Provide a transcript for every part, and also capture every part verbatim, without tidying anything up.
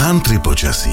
Country počasí.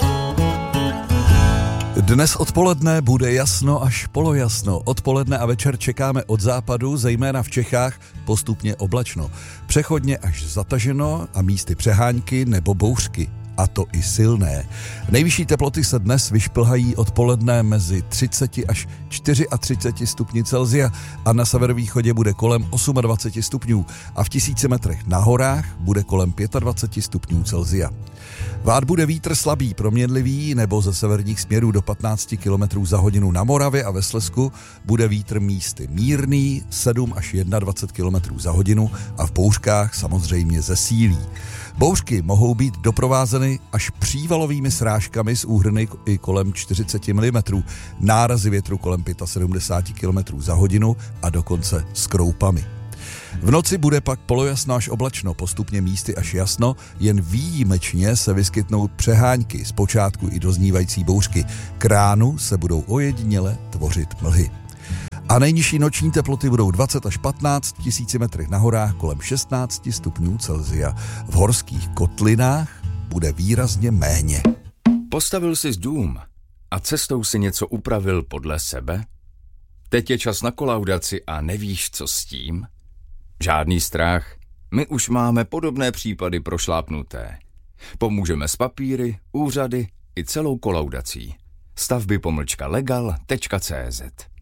Dnes odpoledne bude jasno až polojasno. Odpoledne a večer čekáme od západu, zejména v Čechách, postupně oblačno. Přechodně až zataženo a místy přehánky nebo bouřky. A to i silné. Nejvyšší teploty se dnes vyšplhají odpoledne mezi třicet až třicet čtyři stupni Celsia a na severovýchodě bude kolem dvacet osm stupňů a v tisíci metrech na horách bude kolem dvacet pět stupňů Celsia. Vát bude vítr slabý, proměnlivý nebo ze severních směrů do patnáct kilometrů za hodinu na Moravě a ve Slezsku bude vítr místy mírný sedm až dvacet jedna kilometrů za hodinu a v bouřkách samozřejmě zesílí. Bouřky mohou být doprovázeny až přívalovými srážkami s úhrny i kolem čtyřicet milimetrů, nárazy větru kolem sedmdesát pět kilometrů za hodinu a dokonce s kroupami. V noci bude pak polojasno až oblačno, postupně místy až jasno, jen výjimečně se vyskytnou přehánky, zpočátku i doznívající bouřky. K ránu se budou ojediněle tvořit mlhy. A nejnižší noční teploty budou dvacet až patnáct, v tisíci metrech na horách kolem šestnáct stupňů Celsia. V horských kotlinách bude výrazně méně. Postavil jsi dům a cestou si něco upravil podle sebe? Teď je čas na kolaudaci a nevíš, co s tím? Žádný strach, my už máme podobné případy prošlápnuté. Pomůžeme s papíry, úřady i celou kolaudací. Stavby pomlčka legal tečka cé zet